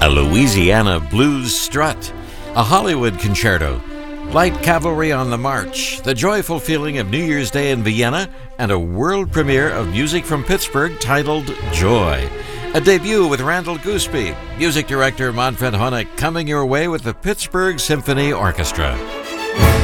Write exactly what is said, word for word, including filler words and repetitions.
a Louisiana blues strut, a Hollywood concerto, light cavalry on the march, the joyful feeling of New Year's Day in Vienna, and a world premiere of music from Pittsburgh titled Joy. A debut with Randall Gooseby, music director Manfred Honeck coming your way with the Pittsburgh Symphony Orchestra.